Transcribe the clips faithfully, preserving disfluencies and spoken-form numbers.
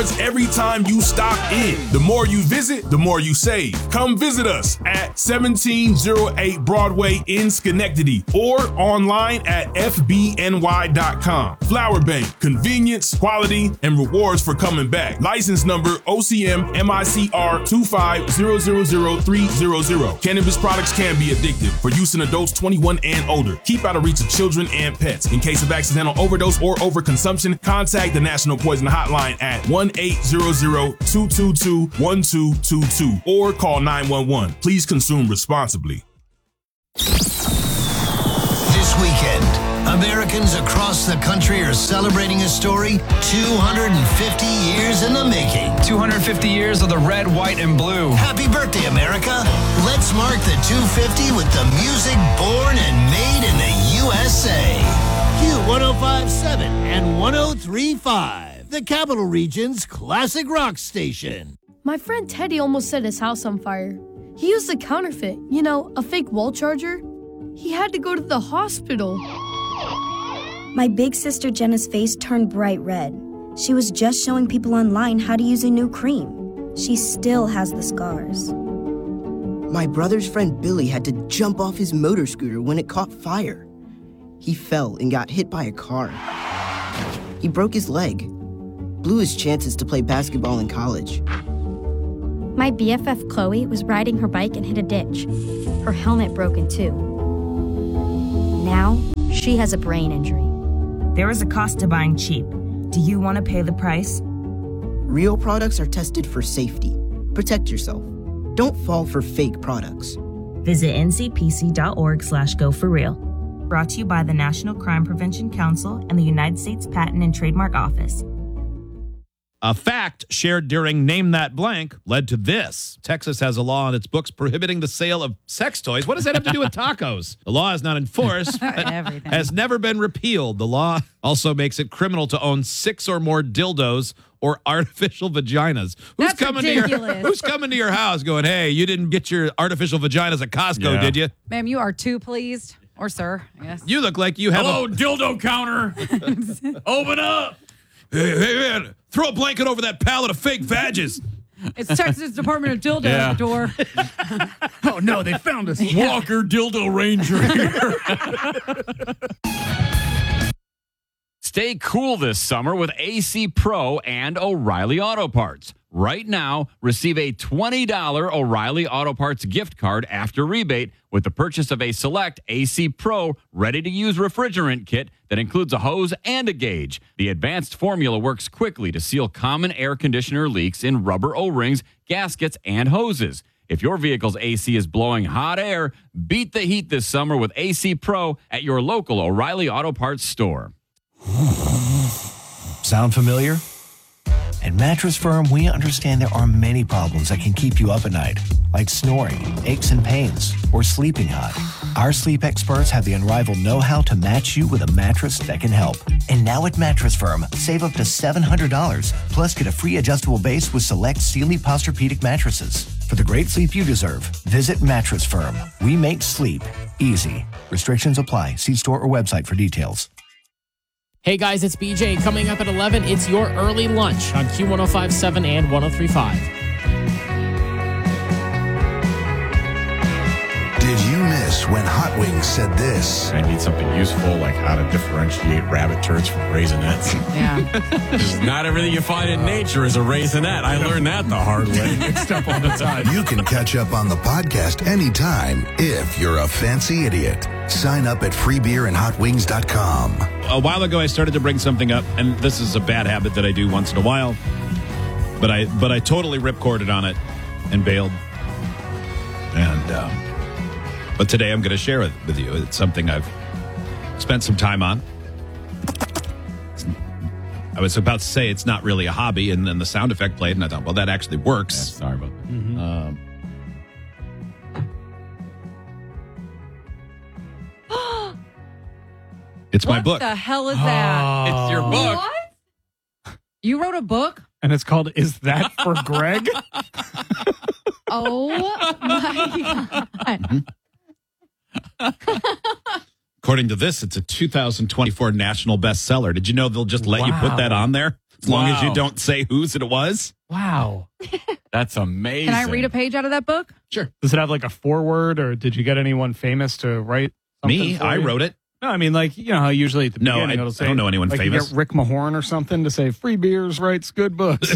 rewards every time you stop in. The more you visit, the more you save. Come visit us at seventeen oh eight Broadway in Schenectady or online at f b n y dot com. Flower Bank, convenience, quality, and rewards for coming back. License number O C M M I C R two five zero zero zero three zero zero. Cannabis products can be addictive. For use in adults twenty-one and older. Keep out of reach of children and pets. In case of accidental overdose or overconsumption, contact the National Poison Hotline at one eight hundred, two two two, one two two two or call nine one one. Please consume responsibly. This weekend, Americans across the country are celebrating a story two hundred fifty years in the making. two hundred fifty years of the red, white, and blue. Happy birthday, America. Let's mark the two fifty with the music born and made in the U S A. Q one oh five point seven and one oh three point five, the Capital Region's classic rock station. My friend Teddy almost set his house on fire. He used a counterfeit, you know, a fake wall charger. He had to go to the hospital. My big sister Jenna's face turned bright red. She was just showing people online how to use a new cream. She still has the scars. My brother's friend Billy had to jump off his motor scooter when it caught fire. He fell and got hit by a car. He broke his leg, blew his chances to play basketball in college. My B F F Chloe was riding her bike and hit a ditch. Her helmet broke in two. Now, she has a brain injury. There is a cost to buying cheap. Do you want to pay the price? Real products are tested for safety. Protect yourself. Don't fall for fake products. Visit n c p c dot org slash go for real. Brought to you by the National Crime Prevention Council and the United States Patent and Trademark Office. A fact shared during Name That Blank led to this. Texas has a law on its books prohibiting the sale of sex toys. What does that have to do with tacos? The law is not enforced. Everything. Has never been repealed. The law also makes it criminal to own six or more dildos or artificial vaginas. Who's That's coming ridiculous. to your Who's coming to your house going, hey, you didn't get your artificial vaginas at Costco, Yeah. did you? Ma'am, you are too pleased. Or sir, I guess. You look like you have Hello, a... dildo counter. Open up. Hey, hey, man, throw a blanket over that pallet of fake vages. It's Texas Department of Dildo Yeah. at the door. Oh, no, they found us. Walker Dildo Ranger here. Stay cool this summer with A C Pro and O'Reilly Auto Parts. Right now, receive a twenty dollars O'Reilly Auto Parts gift card after rebate with the purchase of a select A C Pro ready-to-use refrigerant kit that includes a hose and a gauge. The advanced formula works quickly to seal common air conditioner leaks in rubber O-rings, gaskets, and hoses. If your vehicle's A C is blowing hot air, beat the heat this summer with A C Pro at your local O'Reilly Auto Parts store. Sound familiar? At Mattress Firm, we understand there are many problems that can keep you up at night, like snoring, aches and pains, or sleeping hot. Our sleep experts have the unrivaled know-how to match you with a mattress that can help. And now at Mattress Firm, save up to seven hundred dollars, plus get a free adjustable base with select Sealy Posturepedic mattresses. For the great sleep you deserve, visit Mattress Firm. We make sleep easy. Restrictions apply. See store or website for details. Hey guys, it's B J. Coming up at eleven, it's your early lunch on Q one oh five point seven and one oh three point five. Did you miss when Hot Wings said this? I need something useful, like how to differentiate rabbit turds from raisinets. Yeah. Because not everything you find in nature is a raisinette. I learned that the hard way. Mixed up all the time. You can catch up on the podcast anytime if you're a fancy idiot. Sign up at free beer and hot wings dot com. A while ago, I started to bring something up, and this is a bad habit that I do once in a while, but I but I totally ripcorded on it and bailed. And um, but today I'm going to share it with you. It's something I've spent some time on. I was about to say it's not really a hobby, and then the sound effect played, and I thought, well, that actually works. Yeah, sorry about that. Mm-hmm. Um, It's my book. What the hell is that? It's your book. What? You wrote a book? And it's called Is That for Greg? Oh, my God. Mm-hmm. According to this, it's a two thousand twenty-four national bestseller. Did you know they'll just let Wow. you put that on there? As long as Wow. you don't say whose it was. Wow. That's amazing. Can I read a page out of that book? Sure. Does it have like a foreword, or did you get anyone famous to write something Me? for I you? wrote it. No, I mean, like, you know how usually at the No, beginning I- it'll say, I don't know anyone like you famous. get Rick Mahorn or something to say, Free Beers writes good books.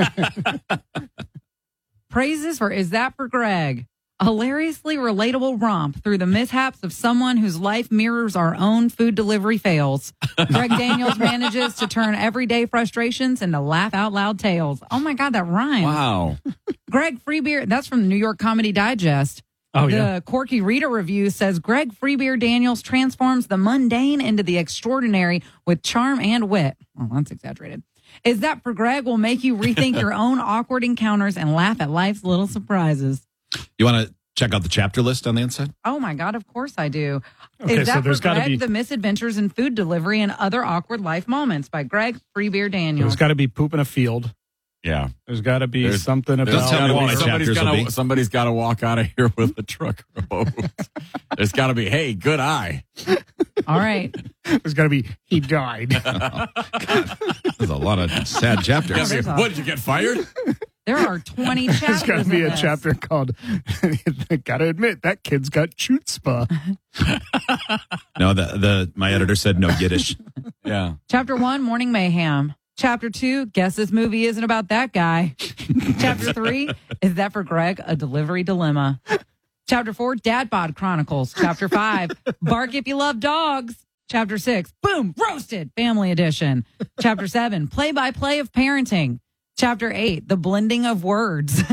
Praises for Is That for Greg? A hilariously relatable romp through the mishaps of someone whose life mirrors our own food delivery fails. Greg Daniels manages to turn everyday frustrations into laugh out loud tales. Oh my God, that rhymes. Wow. Greg Freebeer, that's from the New York Comedy Digest. Oh, the yeah. Quirky Reader Review says Greg Freebeer Daniels transforms the mundane into the extraordinary with charm and wit. Oh, that's exaggerated. Is That for Greg will make you rethink your own awkward encounters and laugh at life's little surprises. You want to check out the chapter list on the inside? Oh my God, of course I do. Okay, Is so That there's for gotta Greg? be- The Misadventures in Food Delivery and Other Awkward Life Moments by Greg Freebeer Daniels. There's got to be poop in a field. Yeah. There's got to be There's- something There's about tell me what my somebody's chapters will gotta, be. somebody's got to walk out of here with a truck hose. There's got to be, hey, good eye. All right. There's got to be he died. There's a lot of sad chapters. there's a- What, did you get fired? There are twenty There's chapters. got to be in a this. chapter called Gotta admit that kid's got chutzpah. No, the, the my editor said no Yiddish. Yeah. Chapter one, Morning Mayhem. Chapter two, guess this movie isn't about that guy. Chapter three, Is That for Greg? A Delivery Dilemma. Chapter four, Dad Bod Chronicles. Chapter five, Bark If You Love Dogs. Chapter six, boom, roasted, family edition. Chapter seven, play by play of parenting. Chapter eight, the blending of words.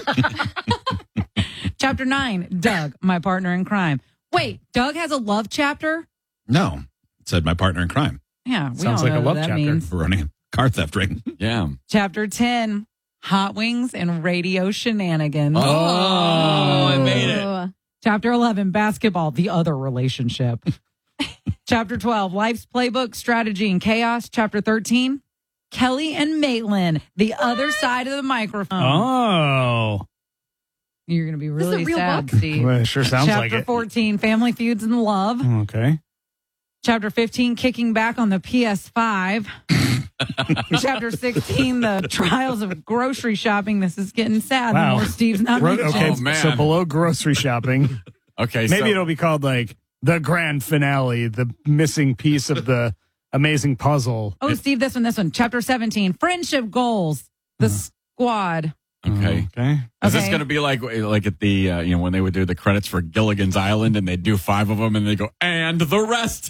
Chapter nine, Doug, my partner in crime. Wait, Doug has a love chapter? No, it said my partner in crime Yeah, we Sounds all like know a what love that chapter. means. for running a car theft ring. Yeah. Chapter ten, Hot Wings and Radio Shenanigans. Oh, I made it. Oh. Chapter eleven, Basketball, the other relationship. Chapter twelve, Life's Playbook, Strategy and Chaos. Chapter thirteen, Kelly and Maitland, the other side of the microphone. Oh. You're going to be This is a really real sad, book? Steve. Well, it sure sounds Chapter like it. fourteen, Family Feuds and Love. Okay. Chapter fifteen, Kicking Back on the P S five. Chapter sixteen, The Trials of Grocery Shopping. This is getting sad. The Wow. more Steve's not Ro- mentioned. okay, Oh, man. so below grocery shopping, Okay. maybe so, it'll be called like the grand finale, the missing piece of the amazing puzzle. Oh, Steve, this one, this one. Chapter seventeen, Friendship Goals. The Squad. Okay. Okay. Is this Okay. going to be like like at the, uh, you know, when they would do the credits for Gilligan's Island and they'd do five of them and they go, and the rest?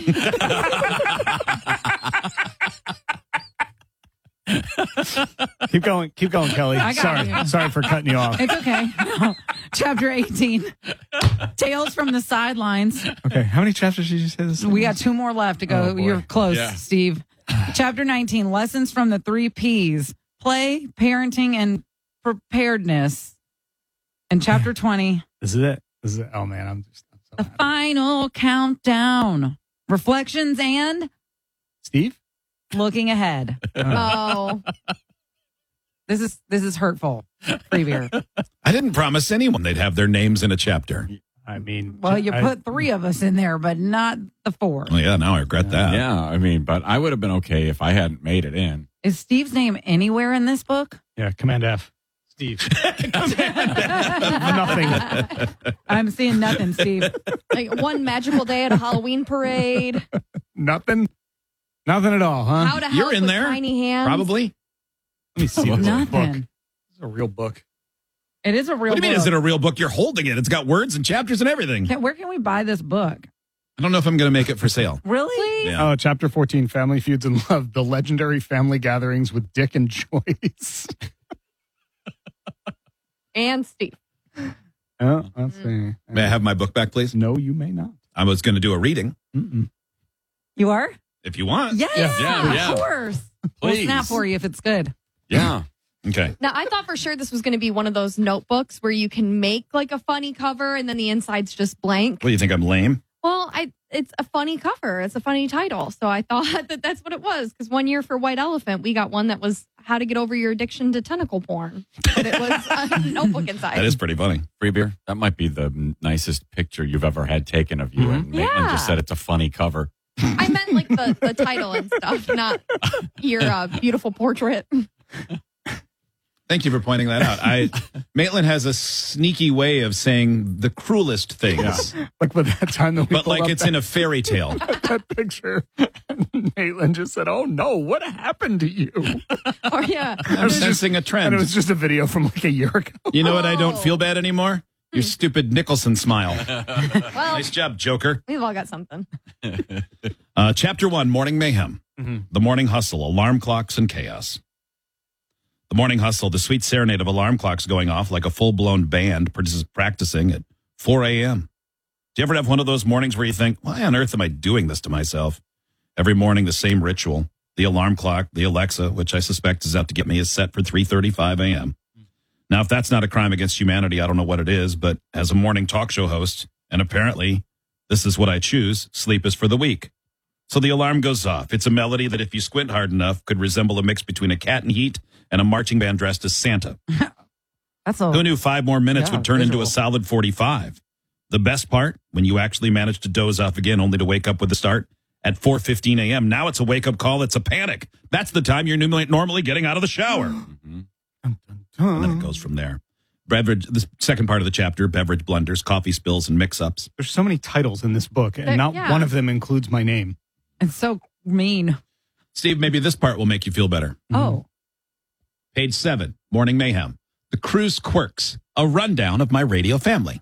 Keep going. Keep going, Kelly. I got Sorry. you. Sorry for cutting you off. It's okay. No. Chapter eighteen, Tales from the Sidelines. Okay. How many chapters did you say this? We got two more left to go. Oh, boy. You're close, Yeah. Steve. Chapter nineteen, Lessons from the Three Ps. Play, Parenting, and Preparedness. And chapter twenty, This is it. This is it. Oh, man. I'm just. I'm so The happy. Final Countdown. Reflections and Steve? Looking Ahead. Oh, This is this is hurtful. Free beer. I didn't promise anyone they'd have their names in a chapter. I mean, Well, you I- put three of us in there, but not the four. Oh, yeah, now I regret that. Yeah. I mean, but I would have been okay if I hadn't made it in. Is Steve's name anywhere in this book? Yeah, Command F. Steve. Nothing. I'm seeing nothing, Steve. like one magical day at a Halloween parade. Nothing. Nothing at all, huh? How to help You're in with there, tiny hands. Probably. Let me see this book. Nothing. It's a real book. It is a real What do you mean, book. is it a real book? You're holding it. It's got words and chapters and everything. Can- Where can we buy this book? I don't know if I'm going to make it for sale. Really? Yeah. Oh, chapter fourteen, Family Feuds and Love, the legendary family gatherings with Dick and Joyce. And Steve. Oh, let's see. May I have my book back, please? No, you may not. I was going to do a reading, Mm-mm. You are? if you want. Yes, Yeah, yeah. of course. We'll Please. snap for you if it's good. Yeah. Okay. Now, I thought for sure this was going to be one of those notebooks where you can make like a funny cover and then the inside's just blank. What do you think? I'm lame? Well, I it's a funny cover. It's a funny title. So I thought that that's what it was. Because one year for White Elephant, we got one that was how to get over your addiction to tentacle porn. But it was a notebook inside. That is pretty funny. Free beer. That might be the nicest picture you've ever had taken of you, and, ma- and Yeah. just said it's a funny cover. I meant like the, the title and stuff, not your uh, beautiful portrait. Thank you for pointing that out. I Maitland has a sneaky way of saying the cruelest things. Yeah. Like with that time that we But like pulled up it's that, in a fairy tale. that picture. Maitland just said, "Oh no, what happened to you?" Oh yeah. I'm sensing a trend. And it was just a video from like a year ago. You know what? I don't Oh. feel bad anymore. Your stupid Nicholson smile. Well, Nice job, Joker. we've all got something. Uh, chapter one, Morning Mayhem. Mm-hmm. The Morning Hustle, Alarm Clocks and Chaos. The Morning Hustle, the sweet serenade of alarm clocks going off like a full-blown band practicing at four a.m. Do you ever have one of those mornings where you think, why on earth am I doing this to myself? Every morning, the same ritual. The alarm clock, the Alexa, which I suspect is out to get me, is set for three thirty-five a.m. Now, if that's not a crime against humanity, I don't know what it is, but as a morning talk show host, and apparently this is what I choose, sleep is for the weak. So the alarm goes off. It's a melody that, if you squint hard enough, could resemble a mix between a cat in heat and a marching band dressed as Santa. That's a, Who knew five more minutes Yeah, would turn into visual. a solid forty-five? The best part, when you actually manage to doze off again only to wake up with the start at four fifteen a.m. Now it's a wake-up call. It's a panic. That's the time you're normally normally getting out of the shower. And then it goes from there. Beverage, the second part of the chapter, beverage blunders, coffee spills, and mix-ups. There's so many titles in this book, and There- not yeah. one of them includes my name. it's so mean. Steve, maybe this part will make you feel better. Oh, Page seven, Morning Mayhem. The Cruise Quirks, a rundown of my radio family.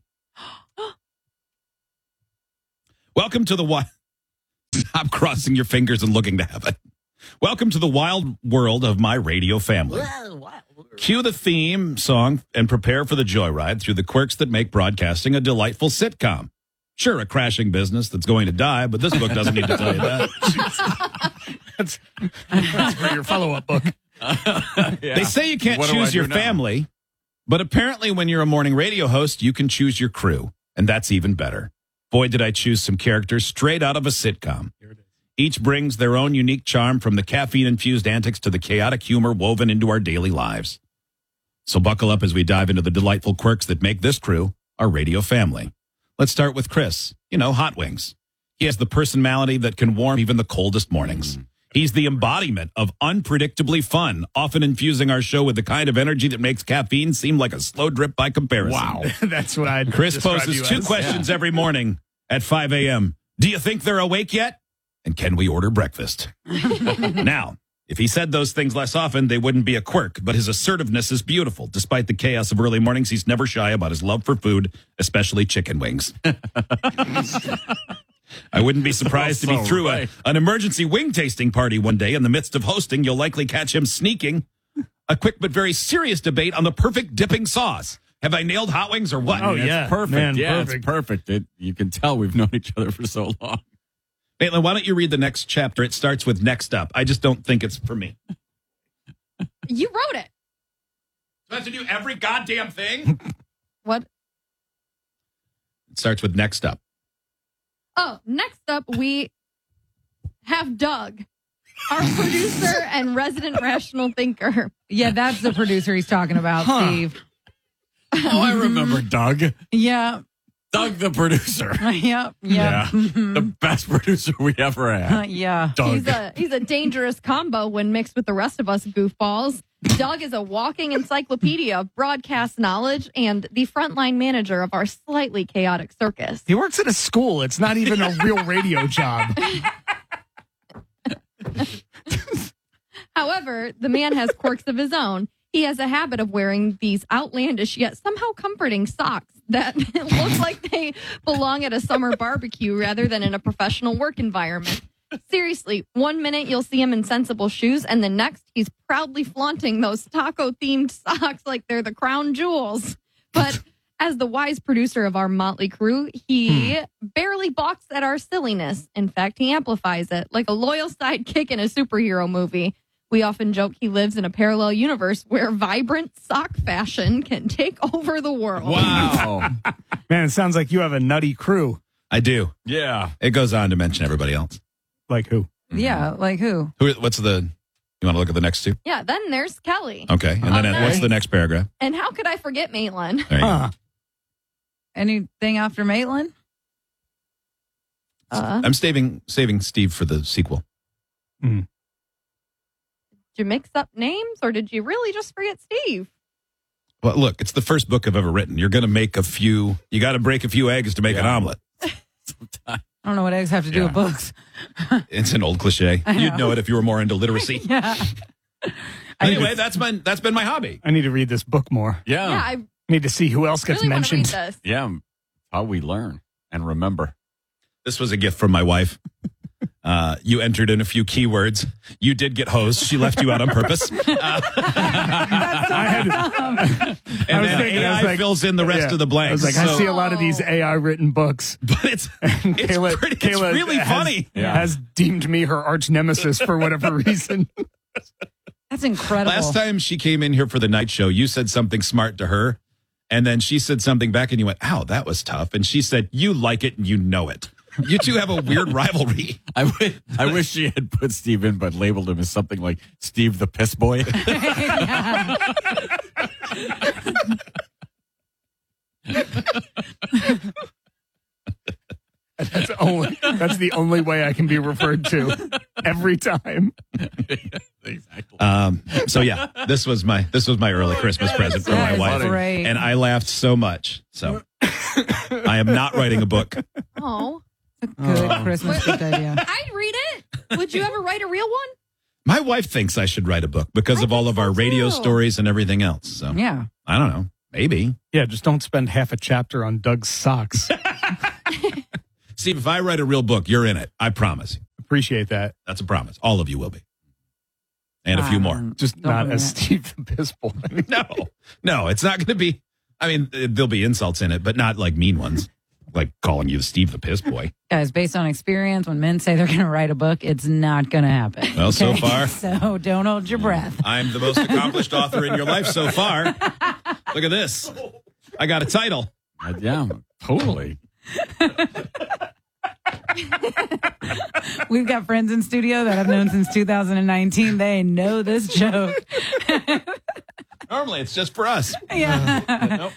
Welcome to the wild. Stop crossing your fingers and looking to heaven. Welcome to the wild world of my radio family. Cue the theme song and prepare for the joyride through the quirks that make broadcasting a delightful sitcom. Sure, a crashing business that's going to die, but this book doesn't need to tell you that. That's, that's for your follow-up book. They say you can't What do I choose do your now? family, but apparently when you're a morning radio host, you can choose your crew, and that's even better. Boy, did I choose some characters straight out of a sitcom. Each brings their own unique charm, from the caffeine-infused antics to the chaotic humor woven into our daily lives. So buckle up as we dive into the delightful quirks that make this crew our radio family. Let's start with Chris. You know, Hot Wings. He has the personality that can warm even the coldest mornings. He's the embodiment of unpredictably fun, often infusing our show with the kind of energy that makes caffeine seem like a slow drip by comparison. Wow. That's what I'd Chris describe poses you two as. questions every morning at five a.m. Do you think they're awake yet? And can we order breakfast? Now, if he said those things less often, they wouldn't be a quirk, but his assertiveness is beautiful. Despite the chaos of early mornings, he's never shy about his love for food, especially chicken wings. I wouldn't be surprised if he Also threw right. a, an emergency wing tasting party one day in the midst of hosting. You'll likely catch him sneaking a quick but very serious debate on the perfect dipping sauce. Have I nailed hot wings or what? Oh, It's yeah. perfect. Man, yeah, perfect. it's perfect. It, you can tell we've known each other for so long. Maitland, why don't you read the next chapter? It starts with next up. I just don't think it's for me. You wrote it. Do I have to do every goddamn thing? What? It starts with next up. Oh, next up, we have Doug, our producer and resident rational thinker. yeah, that's the producer he's talking about, Huh. Steve. Oh, I remember Doug. Yeah, Doug, the producer. yeah, yeah, Yeah. The best producer we ever Uh, had. yeah. Doug. He's a he's a dangerous combo when mixed with the rest of us goofballs. Doug is a walking encyclopedia of broadcast knowledge and the frontline manager of our slightly chaotic circus. He works at a school. It's not even a real radio job. However, the man has quirks of his own. He has a habit of wearing these outlandish yet somehow comforting socks that look like they belong at a summer barbecue rather than in a professional work environment. Seriously, one minute you'll see him in sensible shoes, and the next he's proudly flaunting those taco-themed socks like they're the crown jewels. But as the wise producer of our motley crew, he barely balks at our silliness. In fact, he amplifies it like a loyal sidekick in a superhero movie. We often joke he lives in a parallel universe where vibrant sock fashion can take over the world. Wow. Man, it sounds like you have a nutty crew. I do. Yeah. It goes on to mention everybody else. Like who? Yeah, like who? Who? What's the? You want to look at the next two? Yeah, then there's Kelly. Okay, and then Oh, it- what's nice. the next paragraph? And how could I forget Maitland? There you go. Huh. Anything after Maitland? Uh, I'm saving saving Steve for the sequel. Mm. Did you mix up names or did you really just forget Steve? Well, look, it's the first book I've ever written. You're going to make a few, you got to break a few eggs to make Yeah. an omelet. I don't know what eggs have to do Yeah. with books. It's an old cliche. I know. You'd know it if you were more into literacy. Yeah. Anyway, that's been, that's been my hobby. I need to read this book more. Yeah. Yeah, I Need to see who else gets really want to read mentioned. this. Yeah. How we learn and remember. This was a gift from my wife. Uh, you entered in a few keywords. You did get hosed. She left you out on purpose. Uh, I had, and was then thinking, I A I was like- fills in the rest yeah. of the blanks. I was like, I So- see a lot of these A I written books. But it's, And it's, Kayla, pretty, it's Kayla really has, funny. Yeah. has deemed me her arch nemesis for whatever reason. That's incredible. Last time she came in here for the night show, you said something smart to her. And then she said something back and you went, ow, that was tough. And she said, you like it and you know it. You two have a weird rivalry. I wish, I wish she had put Steve in, but labeled him as something like Steve the Piss Boy. That's only that's the only way I can be referred to every time. Exactly. Um, so yeah, this was my this was my early Christmas present for That my is wife, great. and I laughed so much. So I am not writing a book. Oh, Good Christmas gift idea. I'd read it. Would you ever write a real one? My wife thinks I should write a book because I of all think of our so, radio too. stories and everything else. So Yeah. I don't know, maybe. Yeah, just don't spend half a chapter on Doug's socks. Steve, if I write a real book, you're in it. I promise. Appreciate that. That's a promise. All of you will be, and a few more. Um, Just Don't not believe as it. Steve the Piss Boy. No, no, it's not going to be. I mean, there'll be insults in it, but not like mean ones, like calling you Steve the Piss Boy. Guys, based on experience, when men say they're going to write a book, it's not going to happen. Well, so Okay? far- So don't hold your breath. I'm the most accomplished author in your life so far. Look at this. I got a title. Uh, yeah, totally. We've got friends in studio that I've known since two thousand nineteen. They know this joke. Normally, it's just for us. Yeah. Nope.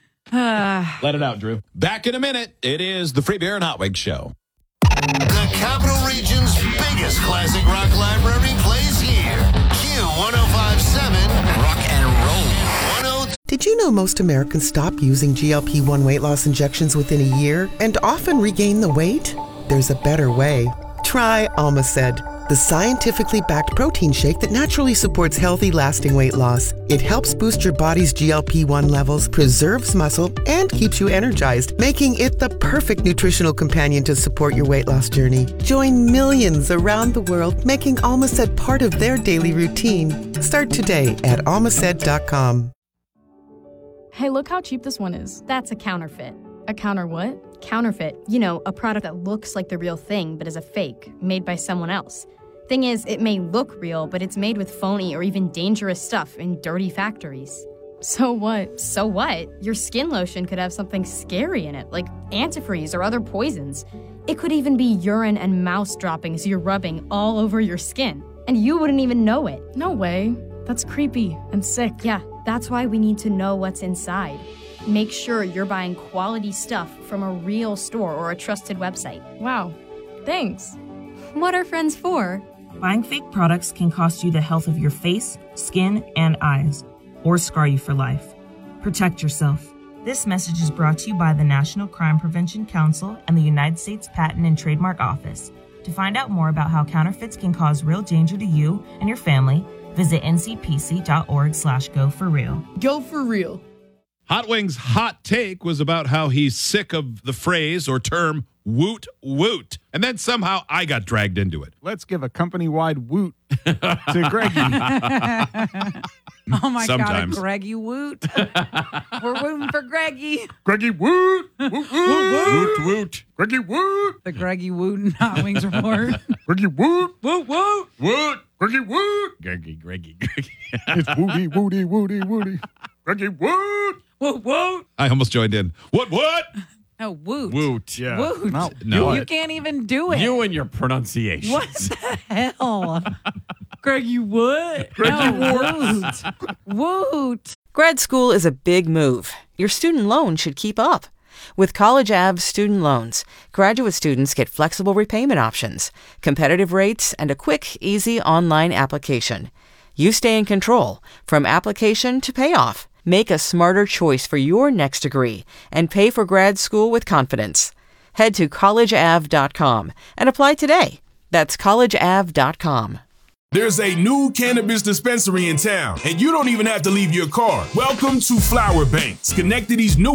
Ah. Let it out, Drew. Back in a minute. It is the Free Beer and Hot Wings Show. The Capital Region's biggest classic rock library plays here. Q one oh five point seven, Rock and Roll. one oh Did you know most Americans stop using G L P one weight loss injections within a year and often regain the weight? There's a better way. Try Almaced, the scientifically backed protein shake that naturally supports healthy, lasting weight loss. It helps boost your body's G L P one levels, preserves muscle, and keeps you energized, making it the perfect nutritional companion to support your weight loss journey. Join millions around the world making Almaced part of their daily routine. Start today at almaced dot com. Hey, look how cheap this one is. That's a counterfeit. A counter what? Counterfeit, you know, a product that looks like the real thing but is a fake, made by someone else. Thing is, it may look real, but it's made with phony or even dangerous stuff in dirty factories. So what? So what? Your skin lotion could have something scary in it, like antifreeze or other poisons. It could even be urine and mouse droppings you're rubbing all over your skin, and you wouldn't even know it. No way. That's creepy and sick. Yeah, that's why we need to know what's inside. Make sure you're buying quality stuff from a real store or a trusted website. Wow. Thanks. What are friends for? Buying fake products can cost you the health of your face, skin, and eyes, or scar you for life. Protect yourself. This message is brought to you by the National Crime Prevention Council and the United States Patent and Trademark Office. To find out more about how counterfeits can cause real danger to you and your family, visit n c p c dot org slash go for real. Go for real. Hot Wings' hot take was about how he's sick of the phrase or term woot woot. And then somehow I got dragged into it. Let's give a company-wide woot to Greggy. Oh, my Sometimes. God, a Greggy woot. We're rooting for Greggy. Greggy woot! Woot woot! Woot, woot. Greggy woot! The Greggy woot and Hot Wings report. Greggy woot! Woot, woot. Woot! Greggy woot! Greggy, Greggy, Greggy. It's woody, woody, woody, woody. Greggy woot! Woot, woot. I almost joined in. What, what? No, woot. Woot. Yeah. Woot. No. No. You can't even do it. You and your pronunciation. What the hell? Greggy what? Greggy no, woot. Woot. Grad school is a big move. Your student loan should keep up. With College Ave student loans, graduate students get flexible repayment options, competitive rates, and a quick, easy online application. You stay in control from application to payoff. Make a smarter choice for your next degree and pay for grad school with confidence. Head to college ave dot com and apply today. That's college ave dot com. There's a new cannabis dispensary in town, and you don't even have to leave your car. Welcome to Flower Bank, Schenectady's new